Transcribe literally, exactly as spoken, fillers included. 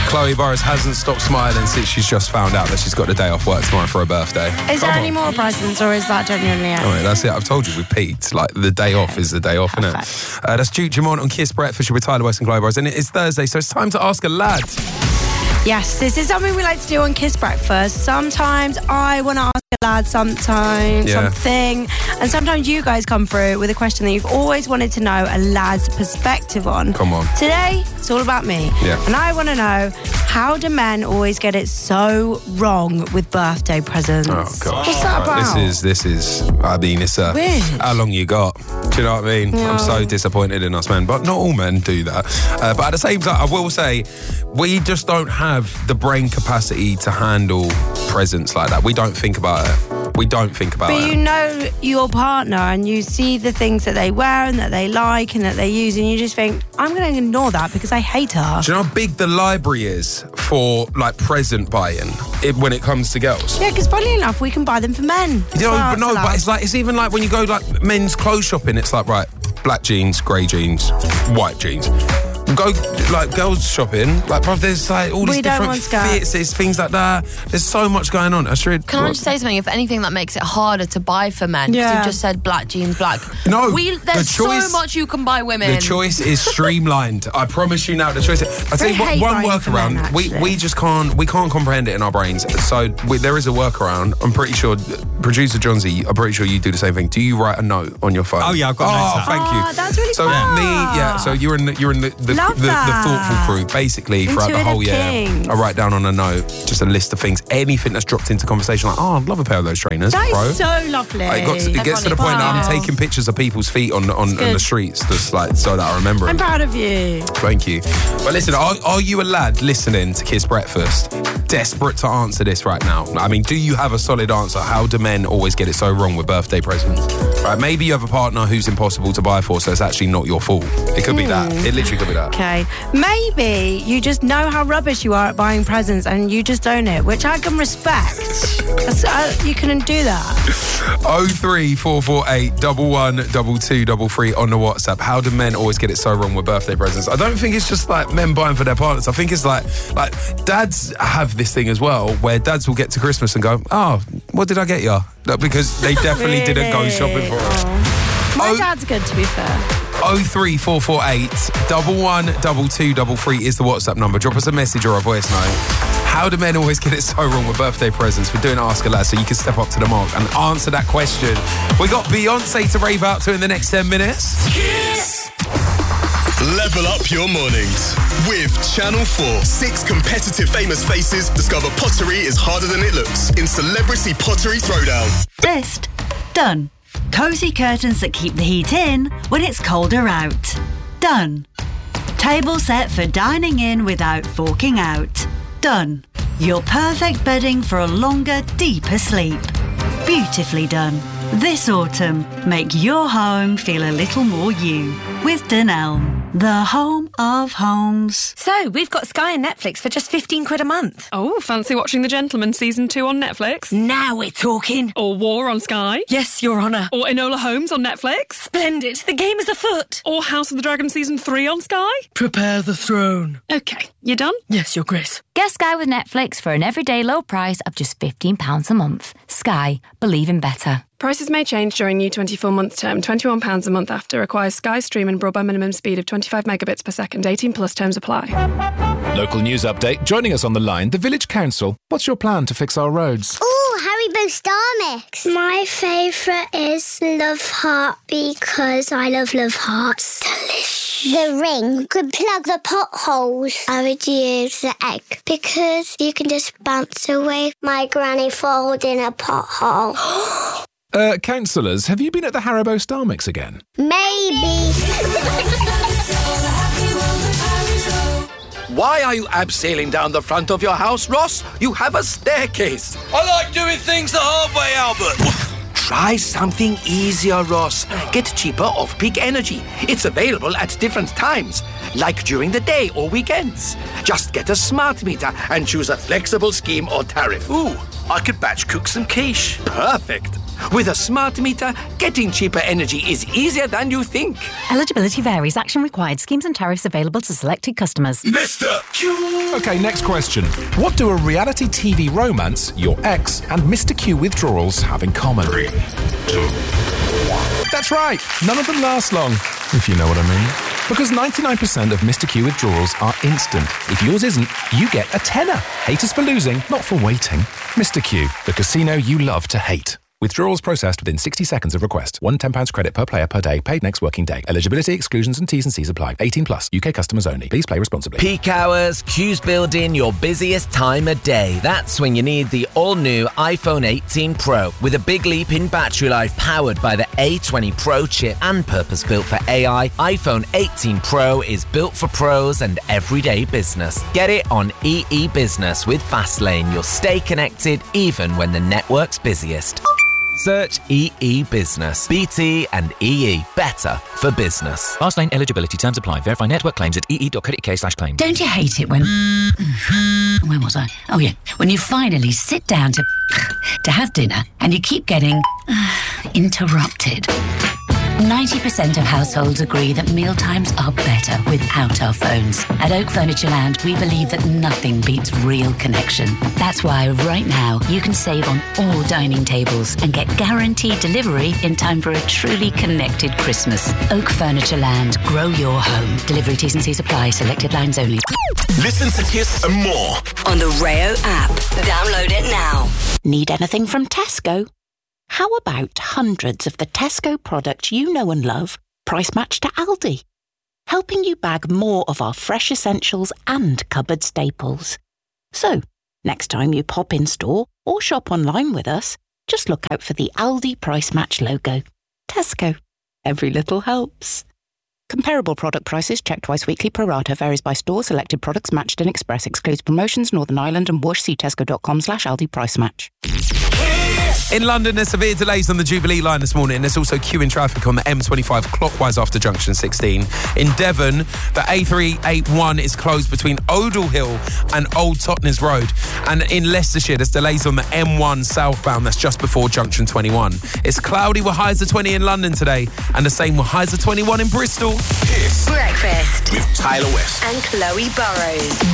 Chloe Burrows hasn't stopped smiling since she's just found out that she's got the day off work tomorrow for her birthday. Is Come there on. any more presents, or is that genuinely it? All right, that's it. I've told you, we peaked. Like, the day off is the day off, isn't Perfect. it? Uh, that's Duke Dumont on Kiss Breakfast with Tyler West and Chloe Burrows. And it is Thursday, so it's time to ask a lad. Yes, this is something we like to do on Kiss Breakfast. Sometimes I want to ask a lad sometime, Yeah. something, and sometimes you guys come through with a question that you've always wanted to know a lad's perspective on. Come on. Today, it's all about me. Yeah. And I want to know, how do men always get it so wrong with birthday presents? Oh, gosh. What's that Right, about? This is, this is, I mean, it's a, Weird. how long you got? Do you know what I mean? Yeah. I'm so disappointed in us men, but not all men do that. Uh, but at the same time, I will say, we just don't have the brain capacity to handle presents like that. We don't think about it. We don't think about But it. you know your partner and you see the things that they wear and that they like and that they use, and you just think, I'm going to ignore that because I hate her. Do you know how big the library is for like present buying it, when it comes to girls? Yeah, because funny enough, we can buy them for men. You know, Well, but no, it's allowed. but it's like it's even like when you go like men's clothes shopping. It's like, right, black jeans, grey jeans, white jeans. Go like girls shopping, like bruv, there's like all these We don't different want skirts. fits, there's things like that. There's so much going on. That's really, Can I just say something? If anything, that makes it harder to buy for men. Because Yeah. you've just said black jeans, black. No, we, there's the choice- so much you can buy women. The choice is streamlined. I promise you now. The choice. Is, I tell They you what. hate One buying for men, workaround. We actually. we just can't. We can't comprehend it in our brains. So we, there is a workaround. I'm pretty sure. Producer Johnsy, I'm pretty sure you do the same thing. Do you write a note on your phone? Oh, yeah, I've got Oh, notes app. thank you. Oh, that's really so smart. me, yeah. So you're in. The, you're in the the, the, Love the that. thoughtful crew. Basically, throughout the Intuitive whole year, kings. I write down on a note just a list of things. Anything that's dropped into conversation, like, oh, I'd love a pair of those trainers, That bro. is so lovely. it, got to, it gets to the point that I'm Wow. taking pictures of people's feet on on, on good. the streets, just like so that I remember it. I'm proud of you. Thank you. But listen, are, are you a lad listening to Kiss Breakfast? Desperate to answer this right now. I mean, do you have a solid answer? How do men always get it so wrong with birthday presents? Right, maybe you have a partner who's impossible to buy for, so it's actually not your fault. It could be that. It literally could be that. Okay. Maybe you just know how rubbish you are at buying presents and you just own it, which I can respect. That's- uh, you couldn't do that. oh three four four eight, one one two two three three on the WhatsApp. How do men always get it so wrong with birthday presents? I don't think it's just like men buying for their partners. I think it's like like dads have this thing as well, where dads will get to Christmas and go, oh, what did I get you? Like, because they definitely didn't go Really? shopping for us. Oh. My Oh. dad's good, to be fair. oh three four four eight, one one two two three three is the WhatsApp number. Drop us a message or a voice note. How do men always get it so wrong with birthday presents? We're doing Ask a Lad, so you can step up to the mark and answer that question. We got Beyonce to rave out to in the next ten minutes. Level up your mornings with Channel four. Six competitive famous faces discover pottery is harder than it looks in Celebrity Pottery Throwdown. List done. Cozy curtains that keep the heat in when it's colder out. Done. Table set for dining in without forking out. Done. Your perfect bedding for a longer, deeper sleep. Beautifully done. This autumn, make your home feel a little more you with Dunelm, the home of homes. So, we've got Sky and Netflix for just fifteen quid a month. Oh, fancy watching The Gentleman season two on Netflix? Now we're talking. Or War on Sky? Yes, Your Honour. Or Enola Holmes on Netflix? Splendid. The game is afoot. Or House of the Dragon season three on Sky? Prepare the throne. Okay, you done? Yes, Your Grace. Get Sky with Netflix for an everyday low price of just fifteen pounds a month. Sky, believe in better. Prices may change during new twenty-four month term. twenty-one pounds a month after. Requires Sky Stream and broadband minimum speed of twenty-five megabits per second. eighteen plus terms apply. Local news update. Joining us on the line, the Village Council. What's your plan to fix our roads? Oh, Haribo Star Mix. My favourite is Love Heart because I love Love Hearts. Delicious. The ring could plug the potholes. I would use the egg because you can just bounce away my granny falls in a pothole. Uh, councillors, have you been at the Haribo Star Mix again? Maybe. Why are you abseiling down the front of your house, Ross? You have a staircase. I like doing things the hard way, Albert. Try something easier, Ross. Get cheaper off-peak energy. It's available at different times, like during the day or weekends. Just get a smart meter and choose a flexible scheme or tariff. Ooh, I could batch cook some quiche. Perfect. With a smart meter, getting cheaper energy is easier than you think. Eligibility varies. Action required. Schemes and tariffs available to selected customers. Mister Q! OK, next question. What do a reality T V romance, your ex, and Mister Q withdrawals have in common? Three, two, one. That's right. None of them last long, if you know what I mean. Because ninety-nine percent of Mister Q withdrawals are instant. If yours isn't, you get a tenner. Hate us for losing, not for waiting. Mister Q, the casino you love to hate. Withdrawals processed within sixty seconds of request. One ten pounds credit per player per day, paid next working day. Eligibility, exclusions and T's and C's apply. eighteen plus, U K customers only. Please play responsibly. Peak hours, queues building your busiest time of day. That's when you need the all-new iPhone eighteen Pro. With a big leap in battery life powered by the A twenty Pro chip and purpose-built for A I, iPhone eighteen Pro is built for pros and everyday business. Get it on E E Business with Fastlane. You'll stay connected even when the network's busiest. Search E E Business. B T and E E. Better for business. Fastlane eligibility terms apply. Verify network claims at ee.co.uk slash claim. Don't you hate it when... Where was I? Oh, yeah. When you finally sit down to... to have dinner and you keep getting... interrupted. ninety percent of households agree that mealtimes are better without our phones. At Oak Furniture Land, we believe that nothing beats real connection. That's why right now you can save on all dining tables and get guaranteed delivery in time for a truly connected Christmas. Oak Furniture Land. Grow your home. Delivery T's and C's apply. Selected lines only. Listen to Kiss and more on the Rayo app. Download it now. Need anything from Tesco? How about hundreds of the Tesco products you know and love, price matched to Aldi? Helping you bag more of our fresh essentials and cupboard staples. So, next time you pop in store or shop online with us, just look out for the Aldi price match logo. Tesco. Every little helps. Comparable product prices checked twice weekly pro rata varies by store. Selected products matched in Express excludes promotions, Northern Ireland and Whoosh. See tesco.com slash Aldi price match. In London, there's severe delays on the Jubilee line this morning. There's also queuing traffic on the M twenty-five clockwise after junction sixteen. In Devon, the A three eighty-one is closed between Odell Hill and Old Totnes Road. And in Leicestershire, there's delays on the M one southbound. That's just before junction twenty-one. It's cloudy with highs of twenty in London today, and the same with highs of twenty-one in Bristol. Kiss. Breakfast with Tyler West and Chloe Burrows.